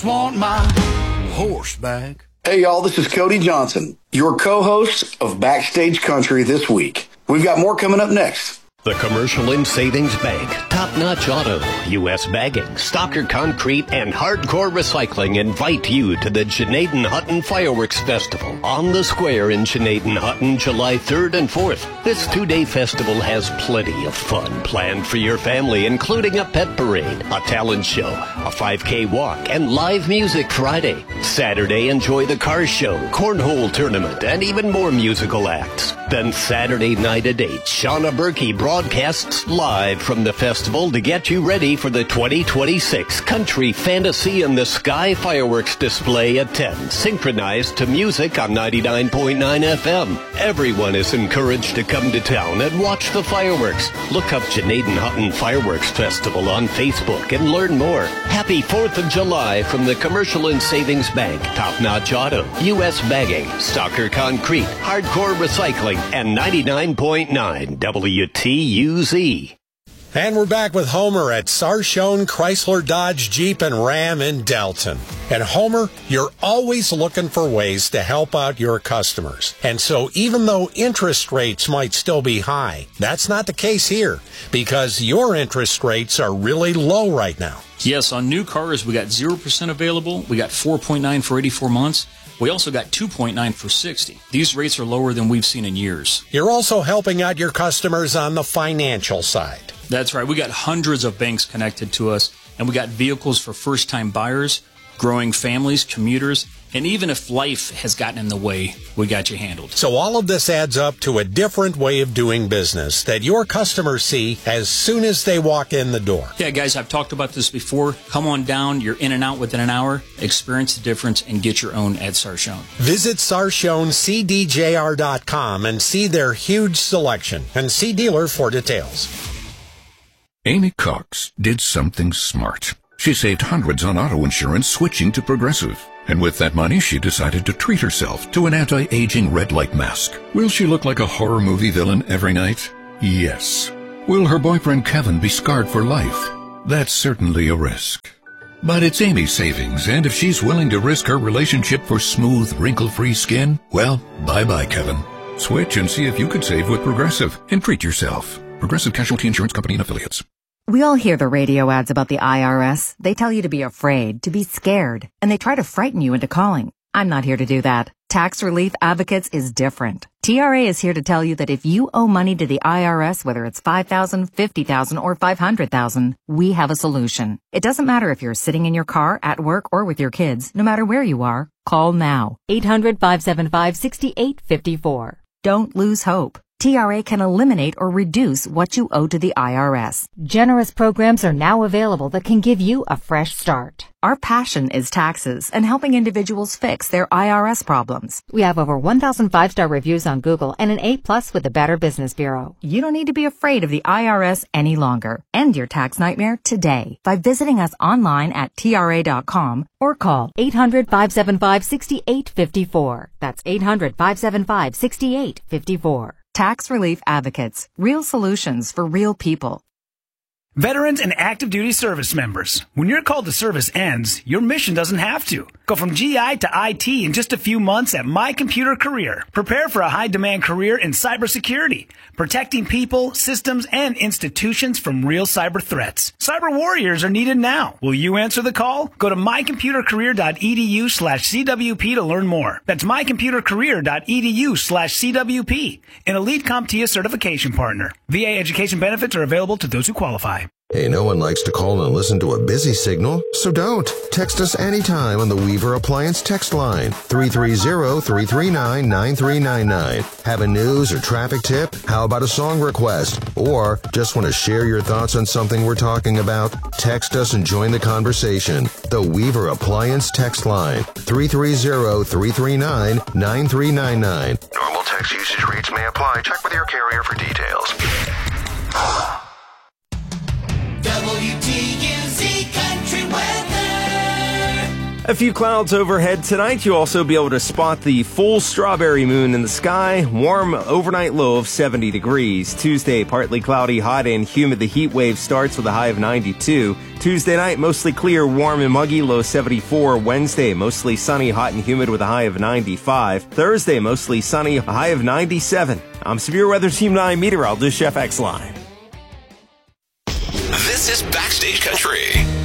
Want my horse back. Hey y'all, this is Cody Johnson, your co-host of Backstage Country this week. We've got more coming up next. The Commercial and Savings Bank, Top Notch Auto, U.S. Bagging, Stocker Concrete, and Hardcore Recycling invite you to the Jenaden Hutton Fireworks Festival on the square in Jenaden Hutton, July 3rd and 4th. This two-day festival has plenty of fun planned for your family, including a pet parade, a talent show, a 5K walk, and live music Friday. Saturday, enjoy the car show, cornhole tournament, and even more musical acts. Then Saturday night at 8, Shauna Berkey broadcasts live from the festival to get you ready for the 2026 Country Fantasy in the Sky fireworks display at 10, synchronized to music on 99.9 FM. Everyone is encouraged to come to town and watch the fireworks. Look up Jenaden Hutton Fireworks Festival on Facebook and learn more. Happy 4th of July from the Commercial and Savings Bank, Top Notch Auto, U.S. Bagging, Stocker Concrete, Hardcore Recycling, and 99.9 WTUZ. And we're back with Homer at Sarshone Chrysler Dodge Jeep and Ram in Delton. And Homer, you're always looking for ways to help out your customers. And so even though interest rates might still be high, that's not the case here because your interest rates are really low right now. Yes, on new cars, we got 0% available. We got 4.9 for 84 months. We also got 2.9 for 60. These rates are lower than we've seen in years. You're also helping out your customers on the financial side. That's right. We got hundreds of banks connected to us, and we got vehicles for first-time buyers, growing families, commuters, and even if life has gotten in the way, we got you handled. So all of this adds up to a different way of doing business that your customers see as soon as they walk in the door. Yeah, guys, I've talked about this before. Come on down. You're in and out within an hour. Experience the difference and get your own at Sarshone. Visit SarshoneCDJR.com and see their huge selection and see dealer for details. Amy Cox did something smart. She saved hundreds on auto insurance switching to Progressive. And with that money, she decided to treat herself to an anti-aging red light mask. Will she look like a horror movie villain every night? Yes. Will her boyfriend Kevin be scarred for life? That's certainly a risk. But it's Amy's savings, and if she's willing to risk her relationship for smooth, wrinkle-free skin, well, bye-bye, Kevin. Switch and see if you could save with Progressive and treat yourself. Progressive Casualty Insurance Company and Affiliates. We all hear the radio ads about the IRS. They tell you to be afraid, to be scared, and they try to frighten you into calling. I'm not here to do that. Tax Relief Advocates is different. TRA is here to tell you that if you owe money to the IRS, whether it's $5,000, $50,000, or $500,000, we have a solution. It doesn't matter if you're sitting in your car, at work, or with your kids. No matter where you are, call now. 800-575-6854. Don't lose hope. TRA can eliminate or reduce what you owe to the IRS. Generous programs are now available that can give you a fresh start. Our passion is taxes and helping individuals fix their IRS problems. We have over 1,000 5-star reviews on Google and an A+ with the Better Business Bureau. You don't need to be afraid of the IRS any longer. End your tax nightmare today by visiting us online at TRA.com or call 800-575-6854. That's 800-575-6854. Tax Relief Advocates. Real solutions for real people. Veterans and active duty service members, when your call to service ends, your mission doesn't have to. Go from GI to IT in just a few months at My Computer Career. Prepare for a high-demand career in cybersecurity, protecting people, systems, and institutions from real cyber threats. Cyber warriors are needed now. Will you answer the call? Go to mycomputercareer.edu/CWP to learn more. That's mycomputercareer.edu/CWP, an Elite CompTIA certification partner. VA education benefits are available to those who qualify. Hey, no one likes to call and listen to a busy signal, so don't. Text us anytime on the Weaver Appliance text line, 330-339-9399. Have a news or traffic tip? How about a song request? Or just want to share your thoughts on something we're talking about? Text us and join the conversation. The Weaver Appliance text line, 330-339-9399. Normal text usage rates may apply. Check with your carrier for details. WTUZ Country Weather. A few clouds overhead tonight. You'll also be able to spot the full strawberry moon in the sky. Warm overnight low of 70 degrees. Tuesday, partly cloudy, hot and humid. The heat wave starts with a high of 92. Tuesday night, mostly clear, warm and muggy, low 74. Wednesday, mostly sunny, hot and humid with a high of 95. Thursday, mostly sunny, a high of 97. I'm Severe Weather Team 9 meteorologist Chef X Line. This is Backstage Country.